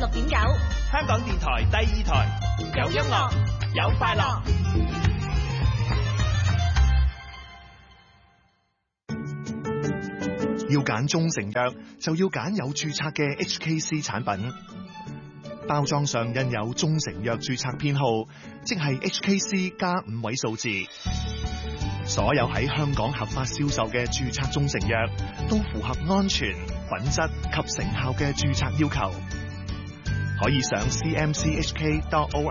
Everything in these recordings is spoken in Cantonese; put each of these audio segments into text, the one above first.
96.9， 香港電台第2台， 有音樂，有快樂。 要揀中成藥，就要揀有註冊嘅 HKC 產品。包裝上印有中成藥註冊編號，即係 HKC 加5位數字。所有喺香港合法銷售嘅註冊中成藥，都符合安全、品質及成效嘅註冊要求。可以上 cmchk.org.hk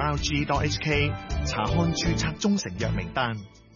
查看註冊中成藥名單。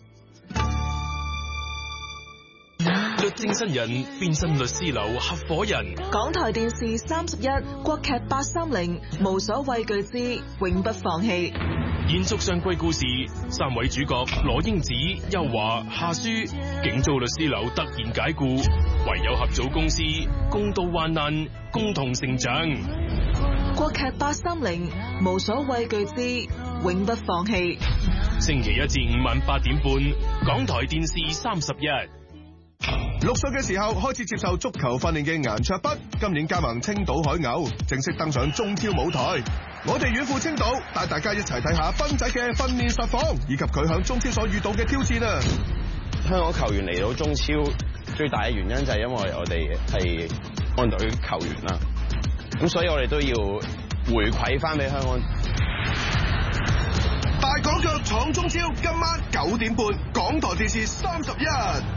律政新人變身律師樓合夥人。 港台電視31，國劇830，無所畏懼之永不放棄。 延續上季故事，3位主角羅英子、邱華、夏書，警遭律師樓突然解雇，唯有合組公司，共度患難，共同成長。 國劇830，無所畏懼之永不放棄。 星期1至5晚8點半，港台電視31。 6歲嘅時候開始接受足球訓練嘅顏卓筆，今年加盟青島海牛，正式登上中超舞台。我哋遠赴青島，帶大家一齊睇下斌仔嘅訓練實況，以及佢向中超所遇到嘅挑戰啊！ 香港球員嚟到中超，最大嘅原因就係因為我哋係安隊球員啦，咁所以我哋都要回饋翻俾香港。 大港腳闖中超，今晚9點半，港台電視31。